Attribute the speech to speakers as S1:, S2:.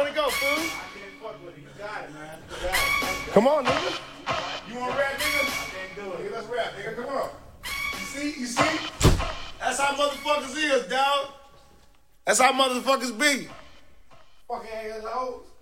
S1: want to go, fool?
S2: I can't fuck with it. You got it, man. You got it.
S1: Come on, nigga.
S2: You want to rap, nigga? I can't do it. Nigga, let's rap, nigga. Come on. You see? That's how motherfuckers is, dog.
S1: That's how motherfuckers be.
S2: Fucking ass hoes.